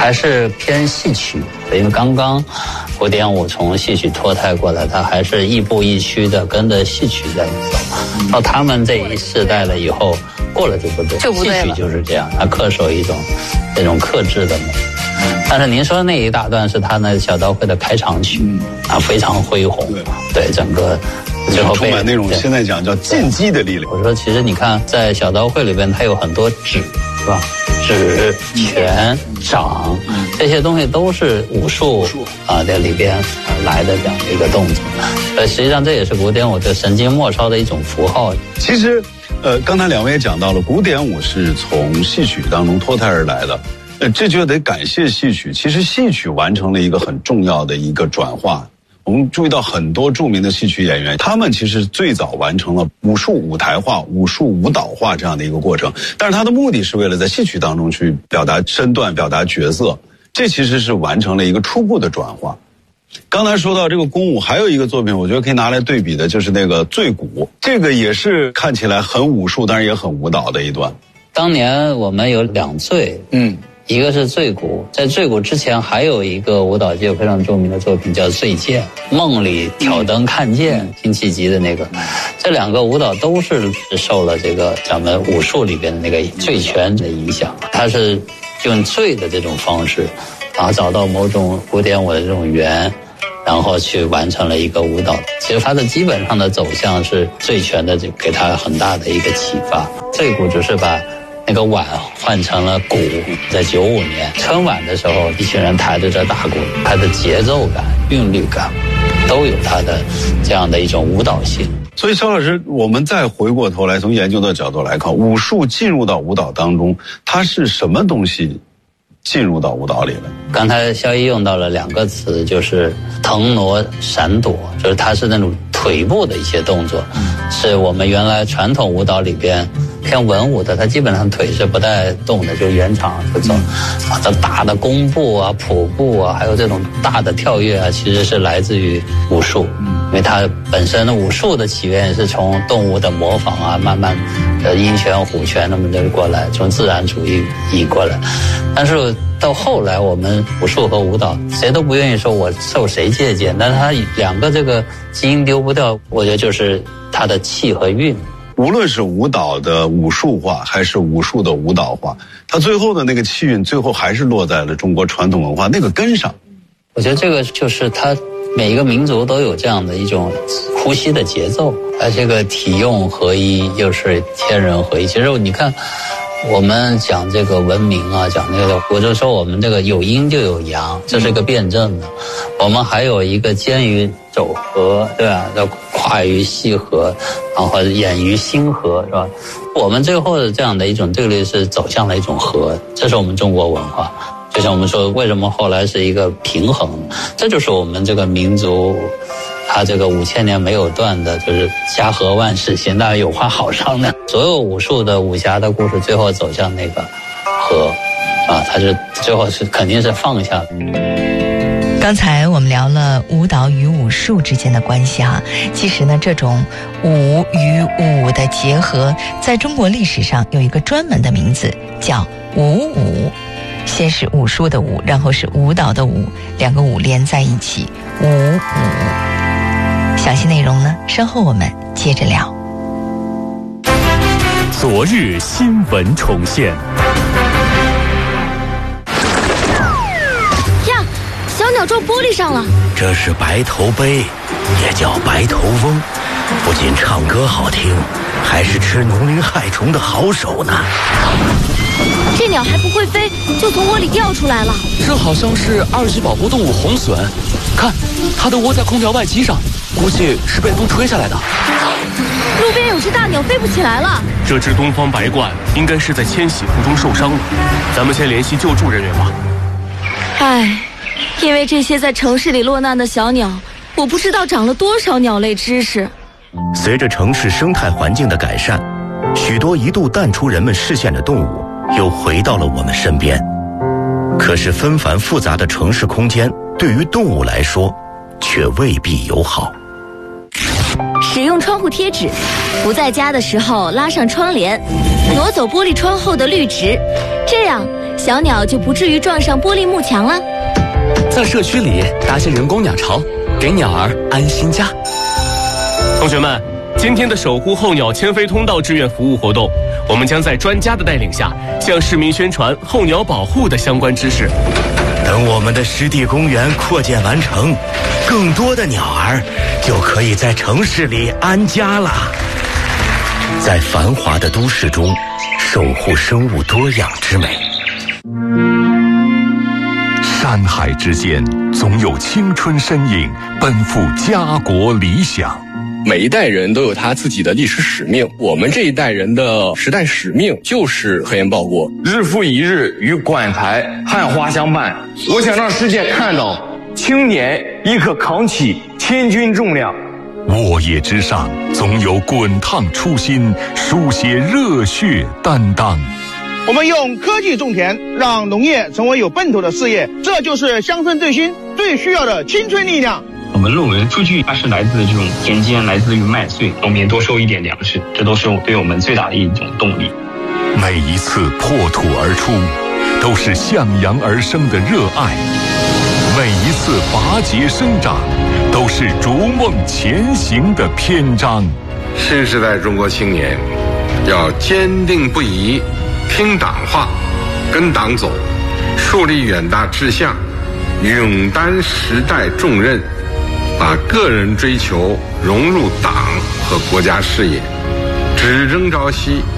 还是偏戏曲，因为刚刚古典舞从戏曲脱胎过来，它还是亦步亦趋的跟着戏曲在走。到他们这一世代了以后，过了就不对，戏曲就是这样，它恪守一种这种克制的美。但是您说的那一大段是他那小刀会的开场曲，非常恢宏，对整个最后充满那种现在讲叫剑击的力量。 我说其实你看在小刀会里边，它有很多指，是吧？指、拳、掌，这些东西都是武术在里边来的这样的一个动作。实际上这也是古典舞对神经末梢的一种符号。 其实，刚才两位也讲到了，古典舞是从戏曲当中脱胎而来的。这就得感谢戏曲。其实戏曲完成了一个很重要的一个转化。我们注意到很多著名的戏曲演员，他们其实最早完成了武术舞台化、武术舞蹈化这样的一个过程，但是他的目的是为了在戏曲当中去表达身段、表达角色，这其实是完成了一个初步的转化。刚才说到这个宫舞，还有一个作品我觉得可以拿来对比的，就是那个醉鼓，这个也是看起来很武术，但是也很舞蹈的一段。 当年我们有两醉，一个是醉鼓，在醉鼓之前还有一个舞蹈界非常著名的作品叫醉剑，梦里挑灯看剑，辛弃疾的那个。这两个舞蹈都是受了这个咱们武术里边的那个醉拳的影响，它是用醉的这种方式，然后找到某种古典舞的这种圆，然后去完成了一个舞蹈。其实它的基本上的走向是醉拳的，给它很大的一个启发。醉鼓只是把那个碗换成了鼓，在95年春晚的时候，一群人抬着这大鼓，它的节奏感、韵律感都有它的这样的一种舞蹈性。 所以肖老师，我们再回过头来从研究的角度来看，武术进入到舞蹈当中，它是什么东西进入到舞蹈里了？ 刚才肖一用到了两个词，就是腾挪闪躲，就是它是那种腿部的一些动作，是我们原来传统舞蹈里边偏文舞的，它基本上腿是不带动的，就原场就走。这大的弓步啊、普步啊，还有这种大的跳跃啊，其实是来自于武术，因为它本身的武术的起源是从动物的模仿啊，慢慢的鹰拳、虎拳那么的过来，从自然主义移过来。但是到后来，我们武术和舞蹈谁都不愿意说我受谁借鉴，但是它两个这个基因丢不掉，我觉得就是它的气和韵。 无论是舞蹈的武术化还是武术的舞蹈化，它最后的那个气韵最后还是落在了中国传统文化那个根上。 我觉得这个就是它每一个民族都有这样的一种呼吸的节奏，而这个体用合一又是天人合一。其实你看我们讲这个文明啊，讲那个，我就说我们这个有阴就有阳，这是一个辩证的。我们还有一个兼于肘合，对吧？要跨于细合，然后演于心合，是吧？我们最后的这样的一种对立是走向了一种和，这是我们中国文化。就像我们说，为什么后来是一个平衡？这就是我们这个民族。它这个5000年没有断的，就是家和万事兴，当然有话好商量。所有武术的武侠的故事，最后走向那个和，它是最后是肯定是放下的。 刚才我们聊了舞蹈与武术之间的关系啊，其实呢，这种武与武的结合，在中国历史上有一个专门的名字，叫武舞。先是武术的武，然后是舞蹈的舞，两个舞连在一起，武舞。详细内容呢，稍后我们接着聊。 昨日新闻重现。 呀，小鸟撞玻璃上了。 这是白头杯，也叫白头翁，不仅唱歌好听，还是吃农林害虫的好手呢。 这鸟还不会飞，就从窝里掉出来了。 这好像是2级保护动物红隼，看，它的窝在空调外机上，估计是被风吹下来的。 路边有只大鸟飞不起来了。 这只东方白鹳应该是在迁徙途中受伤了，咱们先联系救助人员吧。 唉，因为这些在城市里落难的小鸟，我不知道长了多少鸟类知识。 随着城市生态环境的改善，许多一度淡出人们视线的动物又回到了我们身边。可是纷繁复杂的城市空间对于动物来说却未必友好。 使用窗户贴纸，不在家的时候拉上窗帘，挪走玻璃窗后的绿植，这样小鸟就不至于撞上玻璃幕墙了。 在社区里搭些人工鸟巢，给鸟儿安心家。 同学们，今天的守护候鸟迁飞通道志愿服务活动，我们将在专家的带领下，向市民宣传候鸟保护的相关知识。 等我们的湿地公园扩建完成，更多的鸟儿就可以在城市里安家了。在繁华的都市中，守护生物多样之美。 山海之间，总有青春身影奔赴家国理想。 每一代人都有他自己的历史使命，我们这一代人的时代使命就是核研报国。 日复一日与管材汉花相伴，我想让世界看到青年亦可扛起千钧重量。 沃野之上，总有滚烫初心，书写热血担当。 我们用科技种田，让农业成为有奔头的事业，这就是乡村振兴最需要的青春力量。 我们论文数据它是来自这种田间，来自于麦穗，农民多收一点粮食，这都是对我们最大的一种动力。 每一次破土而出，都是向阳而生的热爱；每一次拔节生长，都是逐梦前行的篇章。 新时代中国青年要坚定不移听党话，跟党走，树立远大志向，勇担时代重任，把个人追求融入党和国家事业，只争朝夕，